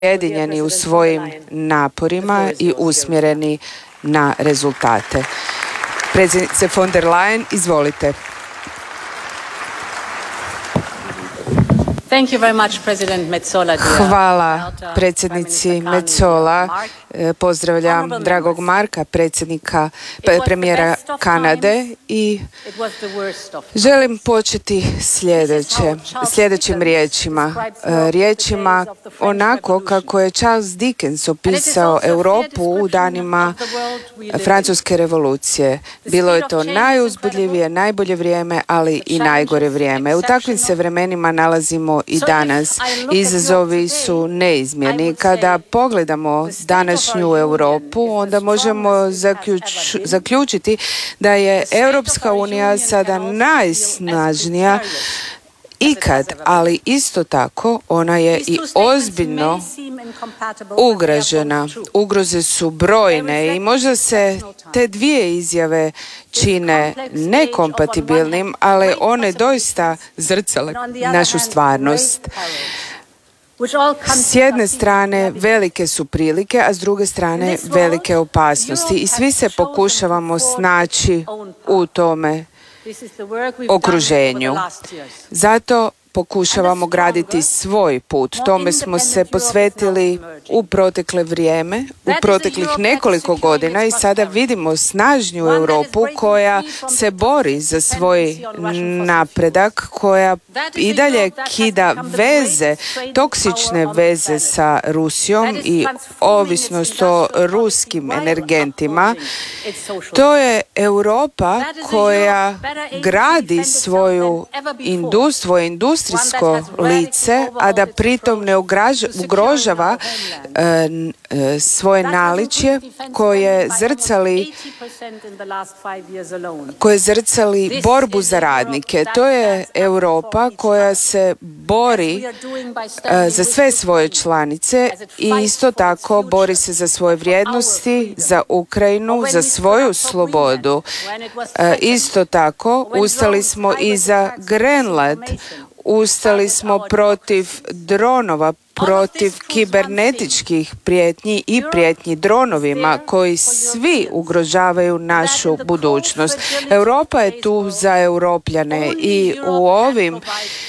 ujedinjeni u svojim naporima i usmjereni na rezultate. Predsjednice von der Leyen, izvolite. Hvala predsjednici Metsola. Pozdravljam dragog Marka, premijera Kanade, i želim početi sljedećim riječima onako kako je Charles Dickens opisao Europu u danima Francuske revolucije. Bilo je to najuzbudljivije, najbolje vrijeme, ali i najgore vrijeme. U takvim se vremenima nalazimo i danas. Izazovi su neizmjerni. Kada pogledamo današnju Europu, onda možemo zaključiti da je Europska unija sada najsnažnija ikad, ali isto tako ona je i ozbiljno ugrožena. Ugroze su brojne i možda se te dvije izjave čine nekompatibilnim, ali one doista zrcale našu stvarnost. S jedne strane velike su prilike, a s druge strane velike opasnosti i svi se pokušavamo snaći u tome okruženju. Zato pokušavamo graditi svoj put. Tome smo se posvetili u proteklih nekoliko godina i sada vidimo snažniju Europu koja se bori za svoj napredak, koja i dalje kida veze, toksične veze sa Rusijom i ovisnost o ruskim energentima. To je Europa koja gradi svoje industrijsko lice, a da pritom ne ugrožava svoje naličje koje zrcali borbu za radnike. To je Europa koja se bori za sve svoje članice i isto tako bori se za svoje vrijednosti, za Ukrajinu, za svoju slobodu. Isto tako ustali smo i za Grenland. Ustali smo protiv dronova, protiv kibernetičkih prijetnji i prijetnji dronovima koji svi ugrožavaju našu budućnost. Europa je tu za Europljane i u ovim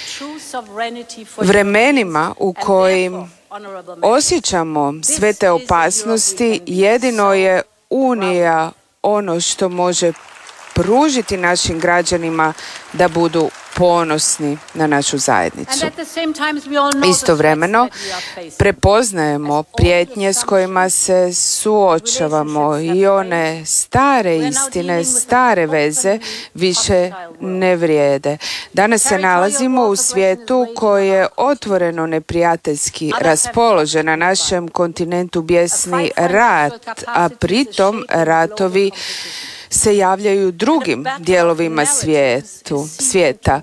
vremenima u kojim osjećamo sve te opasnosti, jedino je Unija ono što može pružiti našim građanima da budu ponosni na našu zajednicu. Istovremeno prepoznajemo prijetnje s kojima se suočavamo i one stare istine, stare veze više ne vrijede. Danas se nalazimo u svijetu koji je otvoreno neprijateljski raspoložen. Na našem kontinentu bjesni rat, a pritom ratovi se javljaju drugim dijelovima svijeta.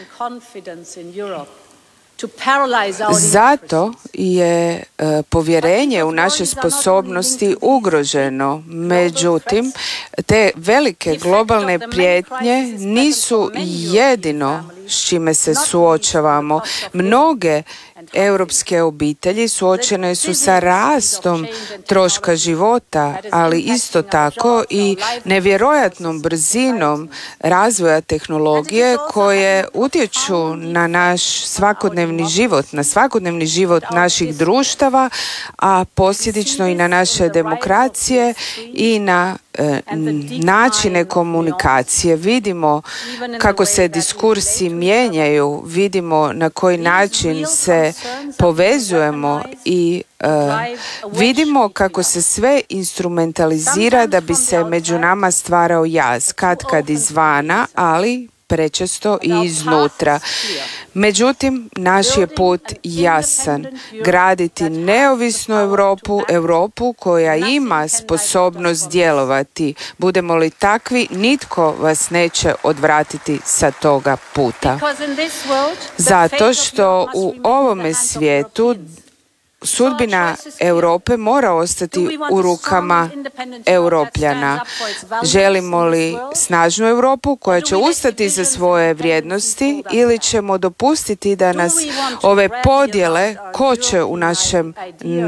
Zato je povjerenje u naše sposobnosti ugroženo. Međutim, te velike globalne prijetnje nisu jedino s čime se suočavamo. Mnoge europske obitelji suočene su sa rastom troška života, ali isto tako i nevjerojatnom brzinom razvoja tehnologije koje utječu na naš svakodnevni život, na svakodnevni život naših društava, a posljedično i na naše demokracije i na načine komunikacije. Vidimo kako se diskursi mijenjaju, vidimo na koji način se povezujemo i vidimo kako se sve instrumentalizira da bi se među nama stvarao jaz, katkad izvana, ali prečesto i iznutra. Međutim, naš je put jasan. Graditi neovisnu Europu koja ima sposobnost djelovati. Budemo li takvi, nitko vas neće odvratiti sa toga puta. Zato što u ovome svijetu sudbina Europe mora ostati u rukama Europljana. Želimo li snažnu Europu koja će ustati za svoje vrijednosti ili ćemo dopustiti da nas ove podjele koče u našem